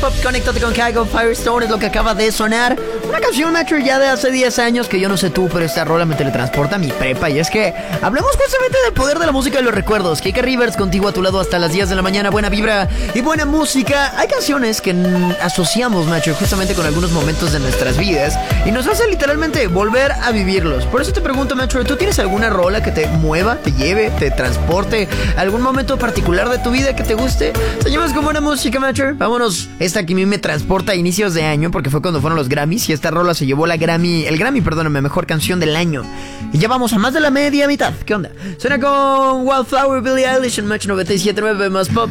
Pop, conéctate con Kygo, Firestone es lo que acaba de sonar. Una canción, macho, ya de hace 10 años que yo no sé tú, pero esta rola me teletransporta a mi prepa. Y es que hablemos justamente del poder de la música y los recuerdos. Kika Rivers contigo a tu lado hasta las 10 de la mañana. Buena vibra y buena música. Hay canciones que asociamos, macho, justamente con algunos momentos de nuestras vidas y nos hace literalmente volver a vivirlos. Por eso te pregunto, macho, ¿tú tienes alguna rola que te mueva, te lleve, te transporte a algún momento particular de tu vida que te guste? Seguimos con buena música, macho. Vámonos. Esta que a mí me transporta a inicios de año porque fue cuando fueron los Grammys y esta rola se llevó el Grammy, perdóname, mejor canción del año. Y ya vamos a más de la media mitad. ¿Qué onda? Suena con Wildflower, Billie Eilish en Match 97.9 más Pop.